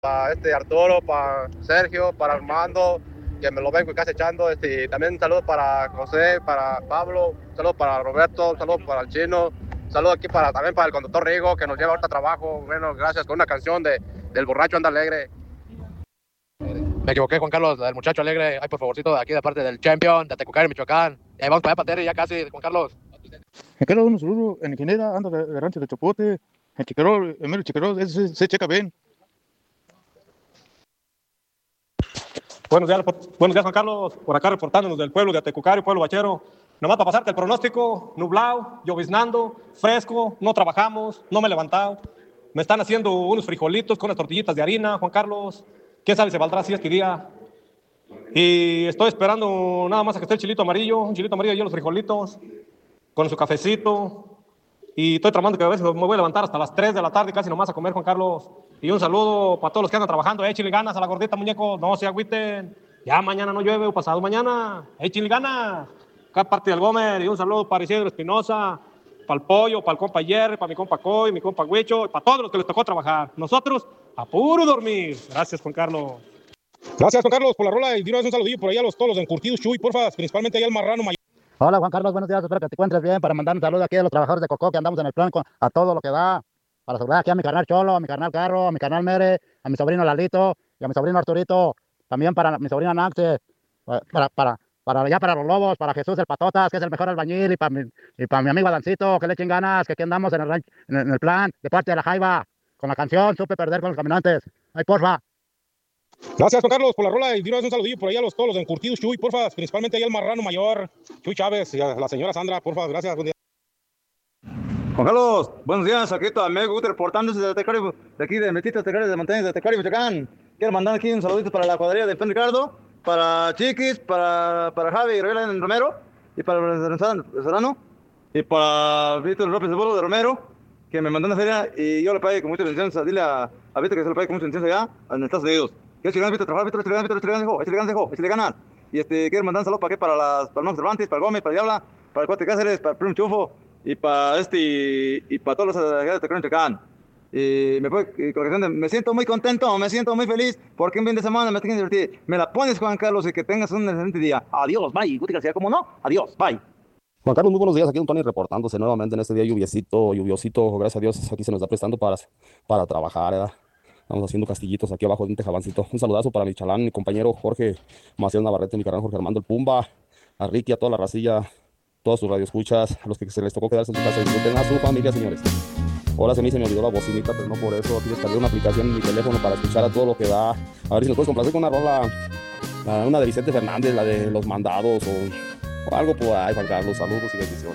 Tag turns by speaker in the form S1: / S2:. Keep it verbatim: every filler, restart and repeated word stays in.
S1: para este Arturo, para Sergio, para Armando, que me lo vengo casi echando. Este, también un saludo para José, para Pablo, un saludo para Roberto, un saludo para el Chino, un saludo aquí para, también para el conductor Rigo, que nos lleva ahorita a trabajo. Bueno, gracias, con una canción de, del borracho anda alegre. Me equivoqué, Juan Carlos, el muchacho alegre. Ay, por favorcito, de aquí de parte del Champion, de Tecucari, Michoacán. Y ahí vamos para allá, Pateri, ya casi, Juan Carlos.
S2: En cada uno saludo, en ingeniera, anda de, de rancho de Chopote, en Chiqueró, en mero Chiqueró, ese se, se checa bien.
S3: Buenos días, buenos días, Juan Carlos, por acá reportándonos del pueblo de Atecucari, pueblo bachero. Nomás para pasarte el pronóstico, nublado, lloviznando, fresco, no trabajamos, no me he levantado. Me están haciendo unos frijolitos con unas tortillitas de harina, Juan Carlos. ¿Quién sabe si valdrá así este día? Y estoy esperando nada más a que esté el chilito amarillo, un chilito amarillo y los frijolitos, con su cafecito. Y estoy tramando que a veces me voy a levantar hasta las tres de la tarde casi nomás a comer, Juan Carlos. Y un saludo para todos los que andan trabajando. Échenle ganas a la gordita, muñeco. No se agüiten. Ya mañana no llueve o pasado mañana. Échenle ganas. Acá parte del Gómez. Y un saludo para Isidro Espinosa, para el Pollo, para el compa Jerry, para mi compa Coy, mi compa Huicho, y para todos los que les tocó trabajar. Nosotros, a puro dormir. Gracias, Juan Carlos.
S4: Gracias, Juan Carlos, por la rola. Y de una vez un saludillo por allá a los, todos los encurtidos, Chuy, porfa, principalmente allá al Marrano Mayor.
S5: Hola Juan Carlos, buenos días, espero que te encuentres bien, para mandar un saludo aquí a los trabajadores de Cocó que andamos en el plan con, a todo lo que da, para saludar aquí a mi carnal Cholo, a mi carnal Carro, a mi carnal Mere, a mi sobrino Lalito y a mi sobrino Arturito, también para mi sobrina Nancy, para, para, para allá para los Lobos, para Jesús el Patotas, que es el mejor albañil, y para mi, y para mi amigo Adancito, que le echen ganas, que aquí andamos en el, ranch, en, el, en el plan, de parte de la Jaiba, con la canción Supe Perder con los Caminantes. Ay, porfa.
S4: Gracias, Juan Carlos, por la rola. Y de una vez un saludillo por allá a los, todos los encurtidos, Chuy, porfa, principalmente allá al Marrano Mayor, Chuy Chávez, y a la señora Sandra, porfa, gracias, buen día.
S6: Juan Carlos, buenos días, aquí está amigo Guter reportándose de Tecari, de aquí de Metito Tecari, de Montañas de Tecari, Michoacán. Quiero mandar aquí un saludito para la cuadrilla del Pan Ricardo, para Chiquis, para, para Javi y Reguela en Romero, y para el Serrano, y para Víctor López de Bolo de Romero, que me mandó una feria y yo le pagué con mucha atención, dile a, a Víctor que se lo pague con mucha atención allá en Estados Unidos. Quiero llegar a Víctor, trabajar, Víctor, Víctor, Víctor, Víctor, Víctor, échale ganas, hijo, échale ganas. Y este, quiero mandar un saludo para qué, para las, para el Montes Cervantes, para el Gómez, para el Diabla, para el Cuate Cáceres, para el Primo Chufo, y para este, y, y para todos los de Tecrón Chacán. Y me, puede, y con la canción de, me siento muy contento, me siento muy feliz, porque un fin de semana me tengo que divertir. Me la pones, Juan Carlos, y que tengas un excelente día. Adiós, bye. Guti García, ¿cómo no? Adiós, bye.
S7: Juan Carlos, muy buenos días. Aquí Don Tony reportándose nuevamente en este día lluviosito, lluviosito. Gracias a Dios, aquí se nos da prestando para, para trabajar, ¿verdad? Estamos haciendo castillitos aquí abajo de un tejabancito. Un saludazo para mi chalán, mi compañero Jorge Macías Navarrete, mi carnal Jorge Armando el Pumba, a Ricky, a toda la racilla, todas sus radioescuchas, a los que se les tocó quedarse en su casa y disfruten a su familia, señores. Ahora se me, se me olvidó la bocinita, pero no por eso. Aquí descargué una aplicación en mi teléfono para escuchar a todo lo que da. A ver si me puedes complacer con una rola, una de Vicente Fernández, la de Los Mandados o, o algo por ahí, Juan Carlos. Saludos y bendiciones.